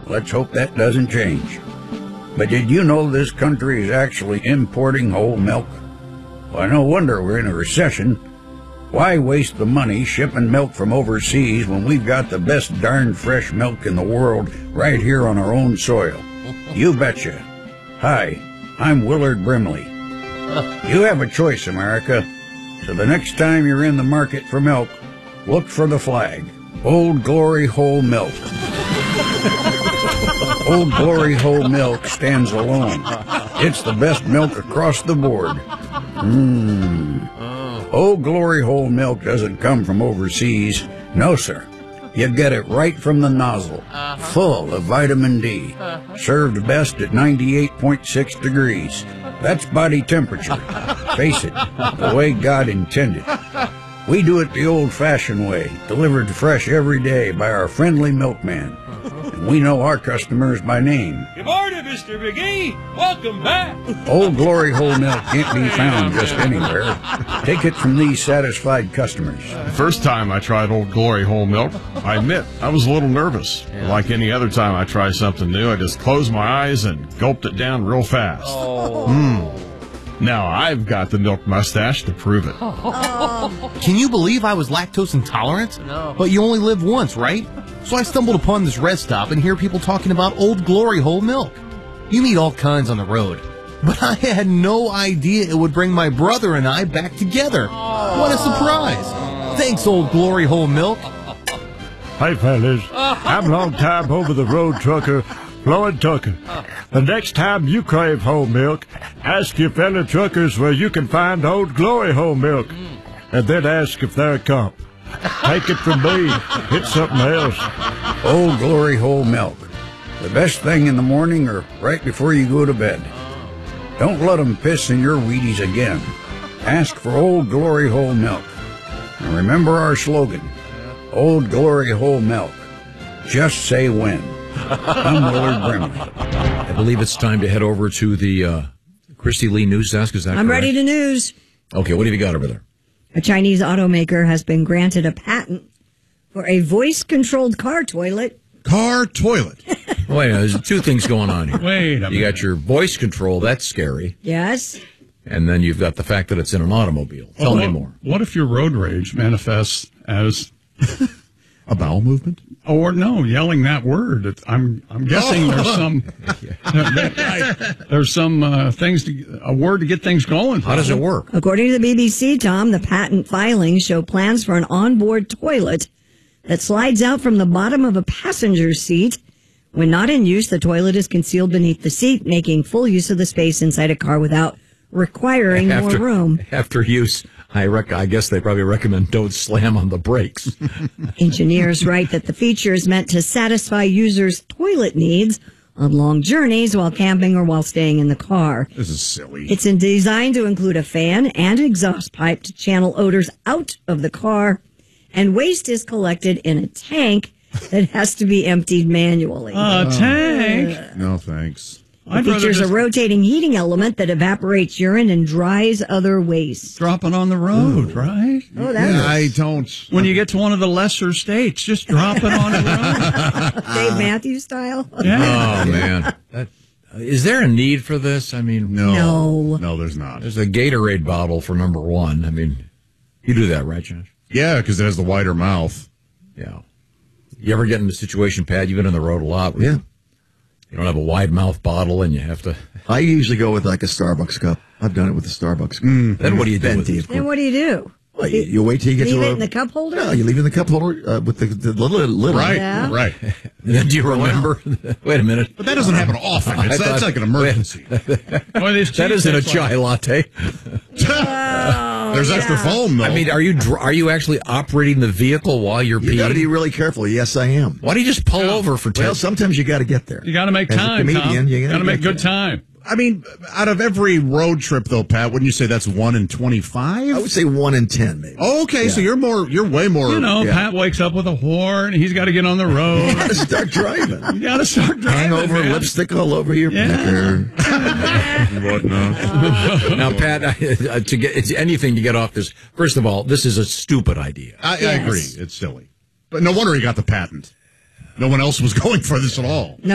Let's hope that doesn't change. But did you know this country is actually importing whole milk? Well, no wonder we're in a recession. Why waste the money shipping milk from overseas when we've got the best darn fresh milk in the world right here on our own soil? You betcha. Hi, I'm Willard Brimley. You have a choice, America. So the next time you're in the market for milk, look for the flag. Old Glory Whole Milk. Old Glory Whole Milk stands alone. It's the best milk across the board. Old Glory Whole Milk doesn't come from overseas. No, sir. You get it right from the nozzle, full of vitamin D, served best at 98.6 degrees. That's body temperature. Face it, the way God intended. We do it the old-fashioned way, delivered fresh every day by our friendly milkman. And we know our customers by name. Good morning, Mr. McGee. Welcome back. Old Glory Whole Milk can't be found just anywhere. Take it from these satisfied customers. The first time I tried Old Glory Whole Milk, I admit I was a little nervous. Yeah. Like any other time I try something new, I just closed my eyes and gulped it down real fast. Now I've got the milk mustache to prove it. Can you believe I was lactose intolerant? No. But you only live once, right? So I stumbled upon this rest stop and hear people talking about Old Glory Whole Milk. You meet all kinds on the road. But I had no idea it would bring my brother and I back together. What a surprise. Thanks, Old Glory Whole Milk. Hey, fellas. I'm long-time over-the-road trucker, Floyd Tucker. The next time you crave whole milk, ask your fellow truckers where you can find Old Glory Whole Milk. And then ask if they're a comp. Take it from me. It's something else. Old Glory Whole Milk. The best thing in the morning or right before you go to bed. Don't let them piss in your Wheaties again. Ask for Old Glory Whole Milk. And remember our slogan, Old Glory Whole Milk. Just say when. I'm Willard Brimley. I believe it's time to head over to the Christy Lee news desk. Is that I'm correct? ready to news. Okay, what have you got over there? A Chinese automaker has been granted a patent for a voice-controlled car toilet. Car toilet. Wait, there's two things going on here. Wait a minute. You got your voice control, that's scary. Yes. And then you've got the fact that it's in an automobile. Tell me more. What if your road rage manifests as A bowel movement? or no, yelling that word? I'm guessing there's some things a word to get things going. How does it work? According to the BBC, Tom, the patent filings show plans for an onboard toilet that slides out from the bottom of a passenger seat. When not in use, the toilet is concealed beneath the seat, making full use of the space inside a car without requiring more room. After use, I guess they probably recommend don't slam on the brakes. Engineers write that the feature is meant to satisfy users' toilet needs on long journeys while camping or while staying in the car. This is silly. It's designed to include a fan and exhaust pipe to channel odors out of the car, and waste is collected in a tank that has to be emptied manually. A tank? No, thanks. It features a rotating heating element that evaporates urine and dries other waste. Drop it on the road, right? Oh, that I don't. When you get to one of the lesser states, just drop it on the road. Dave Matthews style. Yeah. Oh, man. Is there a need for this? I mean, No. No, there's not. there's a Gatorade bottle for number one. I mean, you do that, right, Josh? Yeah, because it has the wider mouth. Yeah. You ever get in a situation, Pat, you've been on the road a lot. Where you don't have a wide mouth bottle and you have to. I usually go with like a Starbucks cup. I've done it with a Starbucks cup. Then what do you do with Venti, it? of course. Then what do you do? Well, you wait till you get Leave to it in the cup holder? No, you leave it in the cup holder with the little Right, Yeah. right. And then do you remember? Wait a minute. But that doesn't happen often. It's like an emergency. That isn't a chai latte. There's extra foam, though. I mean, are you actually operating the vehicle while you're You got to peeing? be really careful. Yes, I am. Why do you just pull over for 10? Well, sometimes you got to get there. You got to make As a time, comedian, Tom. you You got to make get good there. time. I mean, out of every road trip, though, Pat, wouldn't you say that's 1 in 25? I would say 1 in 10, maybe. Oh, okay, so you're way more. You know, Pat wakes up with a horn. He's got to get on the road. You got to start driving. You got to start driving. Hangover, man. lipstick all over your pecker. whatnot. Now, Pat, to get anything to get off this. First of all, this is a stupid idea. I agree. It's silly. But no wonder he got the patent. No one else was going for this at all.